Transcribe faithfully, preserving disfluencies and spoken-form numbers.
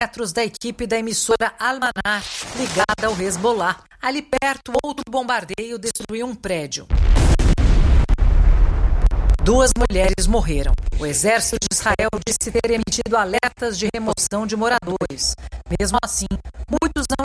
metros da equipe da emissora Al-Manar, ligada ao Hezbollah. Ali perto, outro bombardeio destruiu um prédio. Duas mulheres morreram. O exército de Israel disse ter emitido alertas de remoção de moradores. Mesmo assim, muitos não